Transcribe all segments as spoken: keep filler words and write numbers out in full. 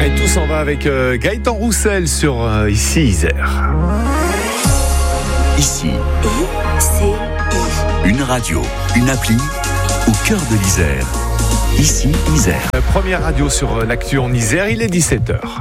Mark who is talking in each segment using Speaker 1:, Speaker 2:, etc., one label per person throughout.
Speaker 1: Et tout s'en va avec euh, Gaëtan Roussel sur euh, Ici Isère.
Speaker 2: Ici,
Speaker 3: I C I.
Speaker 2: une radio, une appli au cœur de l'Isère. Ici Isère.
Speaker 1: Euh, première radio sur euh, l'actu en Isère, il est dix-sept heures.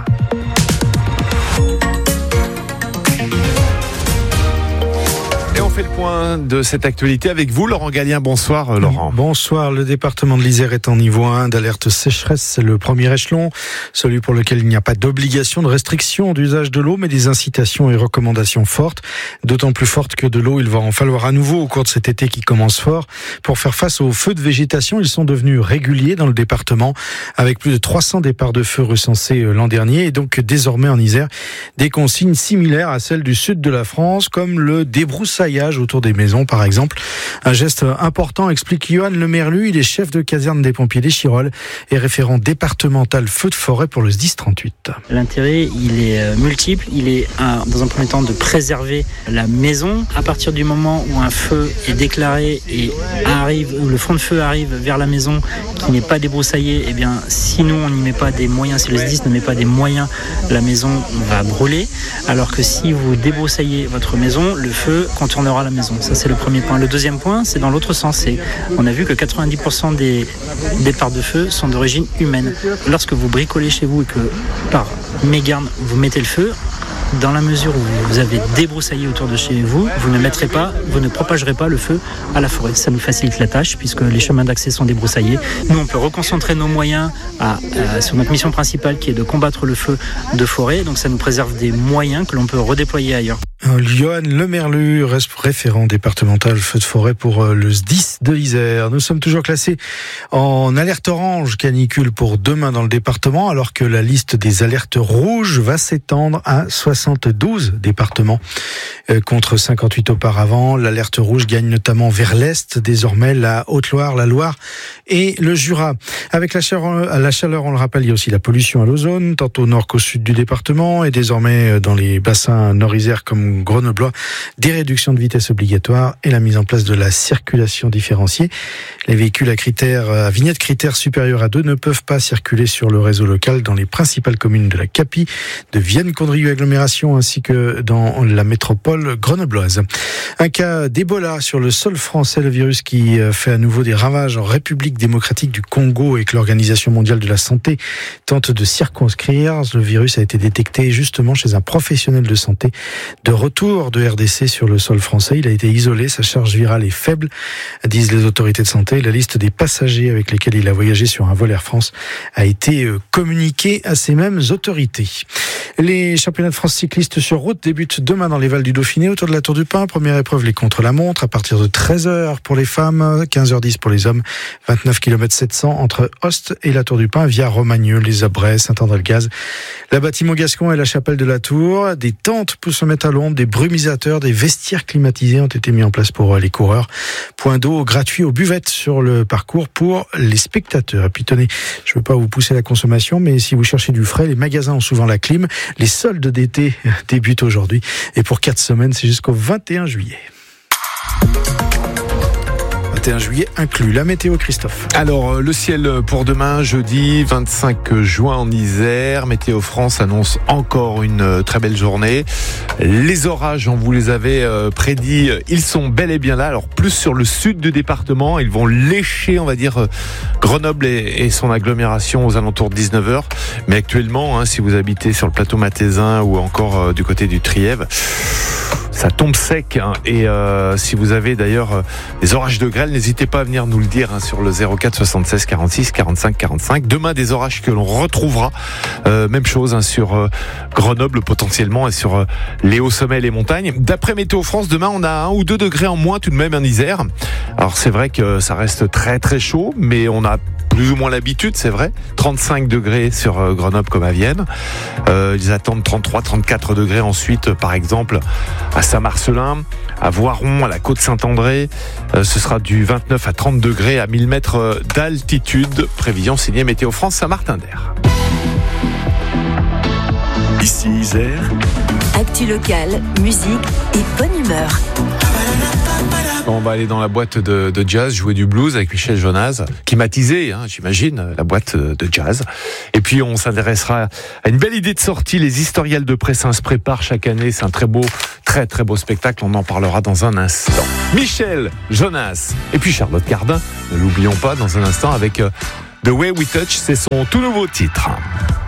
Speaker 1: Et on fait le point de cette actualité avec vous, Laurent Gallien. Bonsoir, euh, Laurent.
Speaker 4: Bonsoir. Le département de l'Isère est en niveau un d'alerte sécheresse. C'est le premier échelon, celui pour lequel il n'y a pas d'obligation de restriction d'usage de l'eau, mais des incitations et recommandations fortes. D'autant plus fortes que de l'eau, il va en falloir à nouveau au cours de cet été qui commence fort. Pour faire face aux feux de végétation, ils sont devenus réguliers dans le département, avec plus de trois cents départs de feu recensés l'an dernier. Et donc, désormais en Isère, des consignes similaires à celles du sud de la France, comme le débroussaillage autour des maisons, par exemple. Un geste important, explique Johan Lemerlu. Il est chef de caserne des pompiers des Chirolles et référent départemental feu de forêt pour le S D I S trente-huit.
Speaker 5: L'intérêt, il est multiple. Il est, un, dans un premier temps, de préserver la maison. À partir du moment où un feu est déclaré et arrive, où le front de feu arrive vers la maison qui n'est pas débroussaillée, eh bien, si nous, on n'y met pas des moyens, si le S D I S ne met pas des moyens, la maison va brûler. Alors que si vous débroussaillez votre maison, le feu contournera la maison. Ça, c'est le premier point. Le deuxième point, c'est dans l'autre sens. C'est, on a vu que quatre-vingt-dix pour cent des départs de feu sont d'origine humaine. Lorsque vous bricolez chez vous et que, par mégarde, vous mettez le feu, dans la mesure où vous avez débroussaillé autour de chez vous, vous ne mettrez pas, vous ne propagerez pas le feu à la forêt. Ça nous facilite la tâche puisque les chemins d'accès sont débroussaillés. Nous, on peut reconcentrer nos moyens à, à, sur notre mission principale qui est de combattre le feu de forêt. Donc ça nous préserve des moyens que l'on peut redéployer ailleurs.
Speaker 4: Johan Lemerlu, référent départemental feu de forêt pour le S D I S de Isère. Nous sommes toujours classés en alerte orange canicule pour demain dans le département, alors que la liste des alertes rouges va s'étendre à soixante-douze départements euh, contre cinquante-huit auparavant. L'alerte rouge gagne notamment vers l'est, désormais la Haute-Loire, la Loire et le Jura. Avec la chaleur, la chaleur, on le rappelle, il y a aussi la pollution à l'ozone, tant au nord qu'au sud du département, et désormais dans les bassins nord-isère comme Grenoblois, des réductions de vitesse obligatoires et la mise en place de la circulation différenciée. Les véhicules à critères, à vignette critères supérieurs à deux ne peuvent pas circuler sur le réseau local dans les principales communes de la Capie, de Vienne-Condrieu agglomération ainsi que dans la métropole grenobloise. Un cas d'Ebola sur le sol français, le virus qui fait à nouveau des ravages en République démocratique du Congo et que l'Organisation mondiale de la santé tente de circonscrire. Le virus a été détecté justement chez un professionnel de santé de retour de R D C sur le sol français. Il a été isolé, sa charge virale est faible, disent les autorités de santé. La liste des passagers avec lesquels il a voyagé sur un vol Air France a été communiquée à ces mêmes autorités. Les championnats de France cyclistes sur route débutent demain dans les Vals du Dauphiné autour de la Tour du Pin. Première épreuve, les contre-la-montre à partir de treize heures pour les femmes, quinze heures dix pour les hommes, vingt-neuf kilomètres sept cents entre Host et la Tour du Pin via Romagneux, les Abrets, Saint-André-le-Gaz, la Bâtiment-Gascon et la Chapelle de la Tour. Des tentes pour se mettre à l'ombre, des brumisateurs, des vestiaires climatisés ont été mis en place pour les coureurs. Point d'eau gratuit aux buvettes sur le parcours pour les spectateurs. Et puis tenez, je ne veux pas vous pousser la consommation, mais si vous cherchez du frais, les magasins ont souvent la clim. Les soldes d'été débutent aujourd'hui et pour quatre semaines, c'est jusqu'au vingt et un juillet. vingt et un juillet inclus. La météo, Christophe.
Speaker 1: Alors, le ciel pour demain, jeudi vingt-cinq juin en Isère. Météo France annonce encore une très belle journée. Les orages, on vous les avait prédits, ils sont bel et bien là. Alors, plus sur le sud du département, ils vont lécher, on va dire, Grenoble et son agglomération aux alentours de dix-neuf heures. Mais actuellement, hein, si vous habitez sur le plateau mathésin ou encore euh, du côté du Trièves, ça tombe sec, hein. Et euh, si vous avez d'ailleurs euh, des orages de grêle, n'hésitez pas à venir nous le dire hein, sur le zéro quatre soixante-seize quarante-six quarante-cinq quarante-cinq. Demain, des orages que l'on retrouvera. Euh, même chose hein, sur euh, Grenoble potentiellement et sur euh, les hauts sommets et les montagnes. D'après Météo France, demain, on a un ou deux degrés en moins tout de même en Isère. Alors c'est vrai que ça reste très très chaud, mais on a plus ou moins l'habitude, c'est vrai. trente-cinq degrés sur euh, Grenoble comme à Vienne. Euh, ils attendent trente-trois trente-quatre degrés ensuite, par exemple, à Saint-Marcelin, à Voiron, à la côte Saint-André. Euh, ce sera du vingt-neuf à trente degrés à mille mètres d'altitude. Prévision signée Météo France Saint-Martin-d'Air.
Speaker 2: Ici Isère.
Speaker 3: Actu locale, musique et bonne humeur.
Speaker 1: On va aller dans la boîte de, de jazz, jouer du blues avec Michel Jonas, qui m'a teasé, hein, j'imagine, la boîte de jazz. Et puis on s'intéressera à une belle idée de sortie. Les historiales de Pressin se préparent chaque année. C'est un très beau, très très beau spectacle. On en parlera dans un instant. Michel Jonas et puis Charlotte Cardin, ne l'oublions pas, dans un instant avec The Way We Touch, c'est son tout nouveau titre.